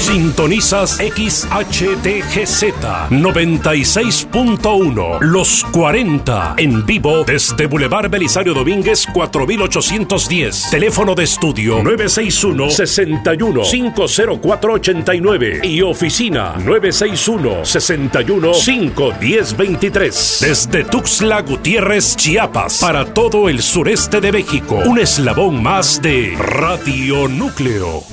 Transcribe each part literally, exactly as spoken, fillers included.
Sintonizas X H T G Z noventa y seis punto uno, Los cuarenta, en vivo desde Boulevard Belisario Domínguez cuatro mil ochocientos diez. Teléfono de estudio nueve seis uno, seis uno, cinco cero cuatro ocho nueve y oficina nueve seis uno, seis uno, cinco uno cero dos tres. Desde Tuxtla Gutiérrez, Chiapas, para todo el sureste de México, un eslabón más de Radio Núcleo.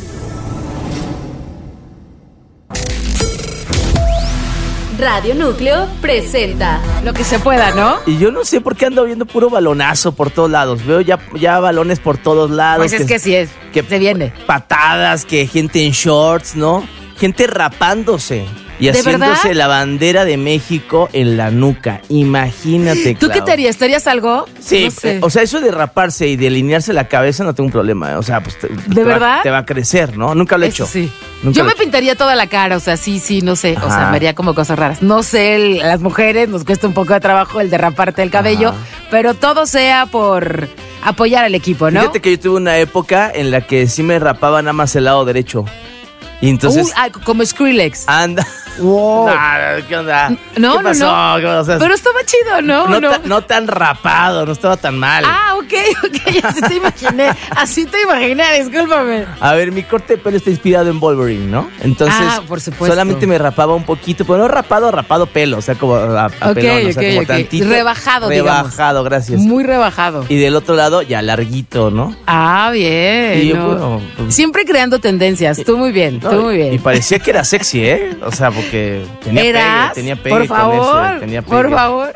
Radio Núcleo presenta lo que se pueda, ¿no? Y yo no sé por qué ando viendo puro balonazo por todos lados. Veo ya, ya balones por todos lados. Pues es que, que sí es, que se viene. Patadas, que gente en shorts, ¿no? Gente rapándose y haciéndose verdad? La bandera de México en la nuca. Imagínate, ¿Tú Clau. qué te harías? ¿Te harías algo? Sí, no sé. o sea, eso de raparse y de alinearse la cabeza no tengo un problema. O sea, pues te, ¿De te verdad? Va, te va a crecer, ¿no? Nunca lo he Eso hecho. sí. Nunca Yo lo me he hecho. pintaría toda la cara, o sea, sí, sí, no sé. Ajá. O sea, me haría como cosas raras. No sé, el- las mujeres nos cuesta un poco de trabajo el derraparte el cabello, Ajá. pero todo sea por apoyar al equipo, ¿no? Fíjate que yo tuve una época en la que sí me rapaba nada más el lado derecho. Y entonces... Uh, ah, como Skrillex. Anda. Wow. Nah, ¿qué onda? No, ¿Qué no, pasó? no. ¿Qué pasó? Pero estaba chido, ¿no? no, no. ta- no tan rapado, no estaba tan mal. Ah, ok, ok, así te imaginé. Así te imaginé, discúlpame. A ver, mi corte de pelo está inspirado en Wolverine, ¿no? Entonces, Ah, por supuesto. solamente me rapaba un poquito, pero no rapado, rapado pelo, o sea, como a, a Ok, pelón, o sea, ok, como ok. tantito. Rebajado, digamos. Rebajado, gracias. Muy rebajado. Y del otro lado, ya larguito, ¿no? Ah, bien. Y yo, no. bueno, pues- Siempre creando tendencias. Tú muy bien, No, tú muy y bien. parecía que era sexy, ¿eh? O sea, porque tenía ¿Eras? pegue, tenía pegue por con favor, ese, tenía por pegue. favor.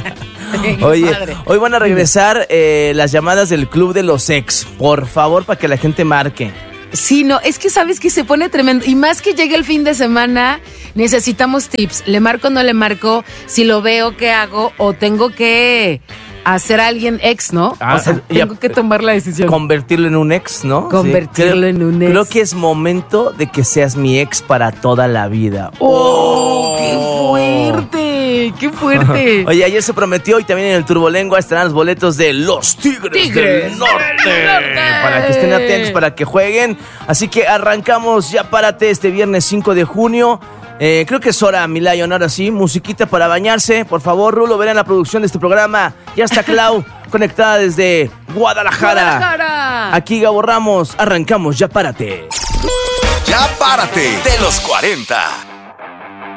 Oye, Padre. hoy van a regresar eh, las llamadas del Club de los Ex. Por favor, para que la gente marque. Sí, no, es que sabes que se pone tremendo. Y más que llegue el fin de semana, necesitamos tips. ¿Le marco o no le marco? Si lo veo, ¿qué hago? O tengo que hacer a alguien ex, ¿no? Ah, o sea, ya- tengo que tomar la decisión. Convertirlo en un ex, ¿no? Convertirlo Sí. Creo- en un ex. Creo que es momento de que seas mi ex para toda la vida. ¡Oh, qué fuerte! ¡Qué fuerte! Oye, ayer se prometió y también en el Turbolengua estarán los boletos de los Tigres, Tigres del Norte. del Norte. Para que estén atentos, para que jueguen. Así que arrancamos Ya Párate este viernes cinco de junio. Eh, creo que es hora, mi Lion, ahora sí. Musiquita para bañarse. Por favor, Rulo, verán la producción de este programa. Ya está Clau, conectada desde Guadalajara. Guadalajara. Aquí Gabo Ramos, arrancamos Ya Párate. Ya Párate de los cuarenta.